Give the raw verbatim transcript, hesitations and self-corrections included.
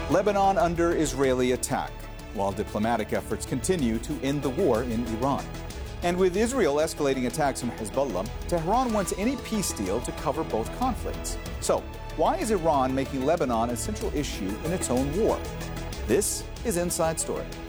Lebanon under Israeli attack, while diplomatic efforts continue to end the war in Iran. And with Israel escalating attacks on Hezbollah, Tehran wants any peace deal to cover both conflicts. So, why is Iran making Lebanon a central issue in its own war? This is Inside Story.